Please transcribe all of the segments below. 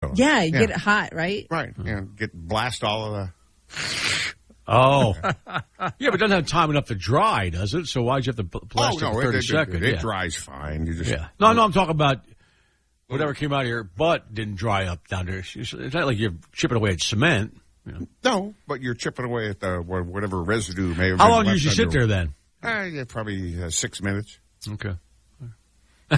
Yeah, you get it hot, right? Right. Yeah, blast all of the... Oh. Yeah, but it doesn't have time enough to dry, does it? So why'd you have to blast it for 30 seconds? It dries fine. You just... Yeah. No, I'm talking about whatever came out of your butt didn't dry up down there. It's not like you're chipping away at cement. You know. No, but you're chipping away at the whatever residue may have How been long do you left usually sit there then? Yeah, probably 6 minutes. Okay. No,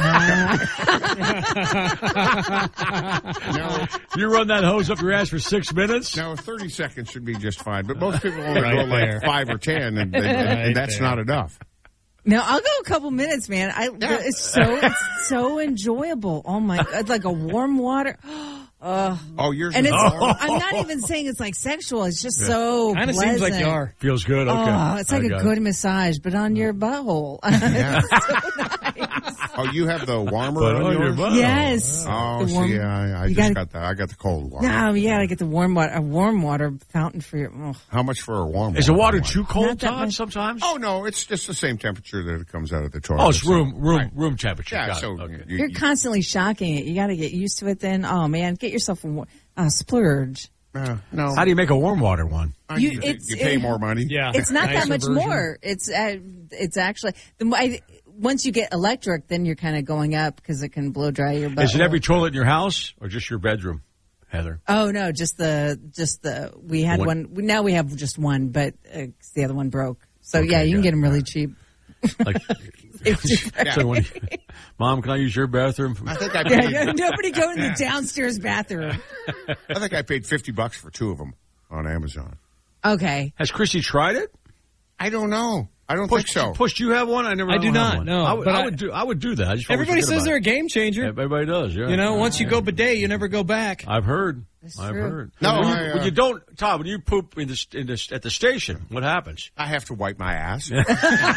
you run that hose up your ass for 6 minutes? no, 30 seconds should be just fine. But most people only go like 5 or 10, and that's not enough. No, I'll go a couple minutes, man. It's so enjoyable. Oh my God, it's like a warm water. Oh, yours and is warm? I'm not even saying it's like sexual. It's just so kind of pleasant. seems like you are. Feels good. Okay. Oh, it's like a good massage, but on your butthole. Yeah. It's so nice. Oh, you have the warmer But on on your yours? butt. Yes. Oh, The warm- see, I got the cold water. No, you gotta get the warm water, a warm water fountain for your. Oh. How much for a warm water? Is the water one? too cold, Not that Todd, much. sometimes? Oh, no, it's just the same temperature that it comes out of the toilet. Oh, it's room temperature. Yeah, Got it. so Okay. You're constantly shocking it. You got to get used to it. Then, oh man, get yourself a splurge. no. How do you make a warm water one? You pay more money. Yeah. It's not that Nicer much version. more. It's actually once you get electric, then you're kind of going up because it can blow dry your butt. Is it every toilet in your house or just your bedroom, Heather? Oh no, just the. We had one. Now we have just one, but the other one broke. So Okay, yeah, you can got get it. them really cheap. Like, so when Mom, can I use your bathroom? I think I paid. Nobody go in the downstairs bathroom. I think I paid $50 for 2 of them on Amazon. Okay. Has Chrissy tried it? I don't know. I don't think so. Push, do you have one? I never. I do have not, one. no, I would, but I would do that. I just always Everybody forget says about they're a it. game changer. Everybody does. Yeah. You know, once you go bidet, you never go back. I've heard. That's I've true. heard. No, when you don't, Todd. When you poop at the station, what happens? I have to wipe my ass. The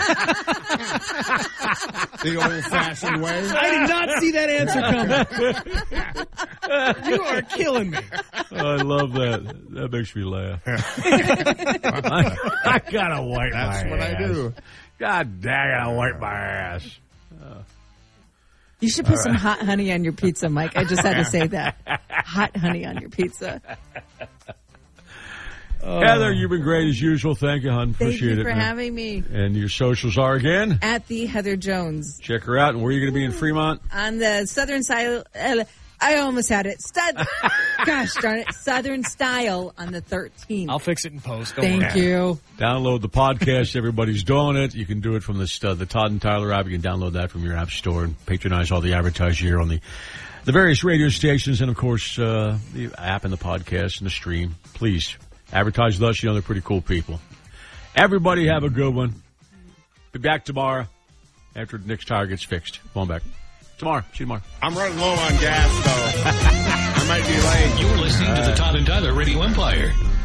old-fashioned way. I did not see that answer coming. You are killing me. I love that. That makes me laugh. I gotta wipe my ass. That's what I do. God dang, I gotta wipe my ass. You should put some hot honey on your pizza, Mike. I just had to say that. Hot honey on your pizza. Heather, you've been great as usual. Thank you, hon. Thank Appreciate you it. for having me. And your socials are again? At the Heather Jones. Check her out. And where are you going to be in Fremont? On the southern side. I almost had it. Gosh darn it. Southern Style on the 13th. I'll fix it in post. Don't worry. Thank you. Download the podcast. Everybody's doing it. You can do it from the Todd and Tyler app. You can download that from your app store and patronize all the advertisers here on the various radio stations and, of course, the app and the podcast and the stream. Please advertise with us. You know they're pretty cool people. Everybody have a good one. Be back tomorrow after Nick's tire gets fixed. Come on back. Tomorrow. See you tomorrow. I'm running low on gas, though. I might be late. You're listening to the Todd and Tyler Radio Empire.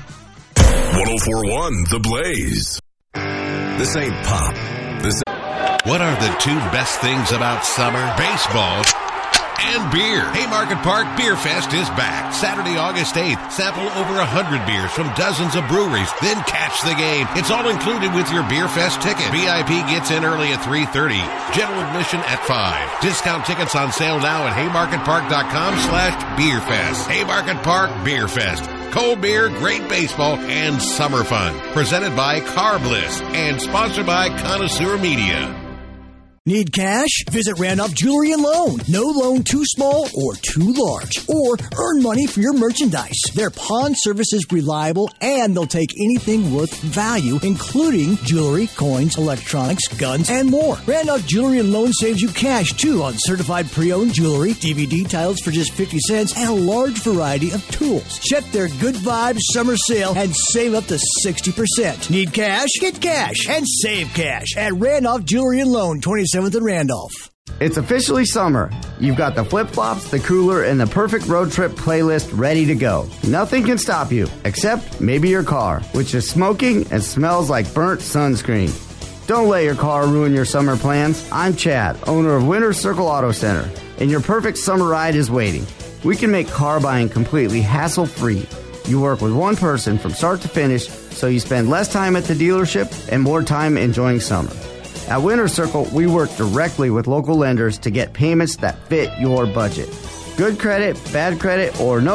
104.1 The Blaze. This ain't pop. What are the 2 best things about summer? Baseball and beer. Haymarket Park Beer Fest is back. Saturday, August 8th. Sample over 100 beers from dozens of breweries. Then catch the game. It's all included with your Beer Fest ticket. VIP gets in early at 3:30. General admission at 5. Discount tickets on sale now at haymarketpark.com/beerfest. Haymarket Park Beer Fest. Cold beer, great baseball, and summer fun. Presented by Car Bliss and sponsored by Connoisseur Media. Need cash? Visit Randolph Jewelry and Loan. No loan too small or too large. Or earn money for your merchandise. Their pawn service is reliable and they'll take anything worth value, including jewelry, coins, electronics, guns, and more. Randolph Jewelry and Loan saves you cash, too, on certified pre-owned jewelry, DVD titles for just 50 cents, and a large variety of tools. Check their Good Vibes summer sale and save up to 60%. Need cash? Get cash and save cash at Randolph Jewelry and Loan, 27th and Randolph. It's officially summer. You've got the flip-flops, the cooler, and the perfect road trip playlist ready to go. Nothing can stop you, except maybe your car, which is smoking and smells like burnt sunscreen. Don't let your car ruin your summer plans. I'm Chad, owner of Winter Circle Auto Center, and your perfect summer ride is waiting. We can make car buying completely hassle-free. You work with one person from start to finish, so you spend less time at the dealership and more time enjoying summer. At Winter Circle, we work directly with local lenders to get payments that fit your budget. Good credit, bad credit, or no